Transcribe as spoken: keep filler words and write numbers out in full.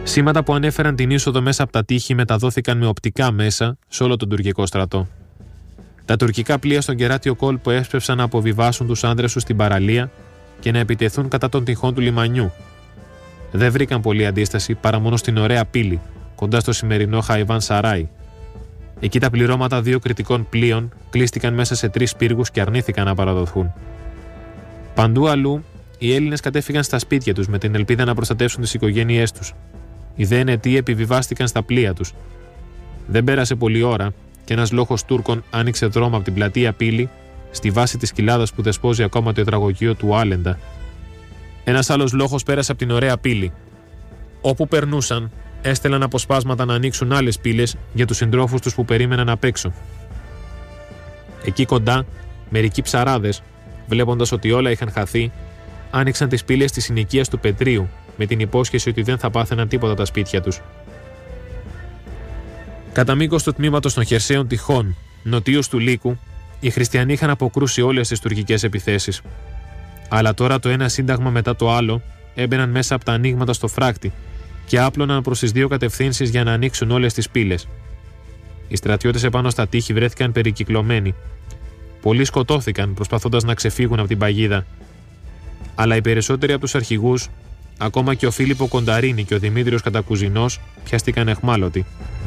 Σήματα που ανέφεραν την είσοδο μέσα από τα τείχη μεταδόθηκαν με οπτικά μέσα σε όλο τον τουρκικό στρατό. Τα τουρκικά πλοία στον κεράτιο κόλπο έσπευσαν να αποβιβάσουν τους άνδρες τους στην παραλία και να επιτεθούν κατά των τυχών του λιμανιού. Δεν βρήκαν πολλή αντίσταση παρά μόνο στην ωραία πύλη, κοντά στο σημερινό Χαϊβάν Σαράι. Εκεί τα πληρώματα δύο κριτικών πλοίων κλείστηκαν μέσα σε τρεις πύργους και αρνήθηκαν να παραδοθούν. Παντού αλλού, οι Έλληνες κατέφυγαν στα σπίτια τους με την ελπίδα να προστατεύσουν τις οικογένειές τους. Οι δε νετοί επιβιβάστηκαν στα πλοία τους. Δεν πέρασε πολλή ώρα και ένας λόχος Τούρκων άνοιξε δρόμο από την πλατεία πύλη στη βάση της κοιλάδας που δεσπόζει ακόμα το υδραγωγείο του Άλεντα. Ένας άλλος λόχος πέρασε από την ωραία πύλη. Όπου περνούσαν, έστελαν αποσπάσματα να ανοίξουν άλλες πύλες για τους συντρόφους τους που περίμεναν απ' έξω. Εκεί κοντά, μερικοί ψαράδες, βλέποντας ότι όλα είχαν χαθεί, άνοιξαν τις πύλες της συνοικίας του Πετρίου με την υπόσχεση ότι δεν θα πάθαιναν τίποτα τα σπίτια τους. Κατά μήκος του τμήματος των χερσαίων τυχών, νοτίως του Λύκου, οι χριστιανοί είχαν αποκρούσει όλες τις τουρκικές επιθέσεις. Αλλά τώρα το ένα σύνταγμα μετά το άλλο έμπαιναν μέσα από τα ανοίγματα στο φράκτη και άπλωναν προς τις δύο κατευθύνσεις για να ανοίξουν όλες τις πύλες. Οι στρατιώτες επάνω στα τείχη βρέθηκαν περικυκλωμένοι. Πολλοί σκοτώθηκαν προσπαθώντας να ξεφύγουν από την παγίδα. Αλλά οι περισσότεροι από τους αρχηγούς, ακόμα και ο Φίλιππο Κονταρίνη και ο Δημήτριος Κατακουζινός, πιάστηκαν αιχμάλωτοι.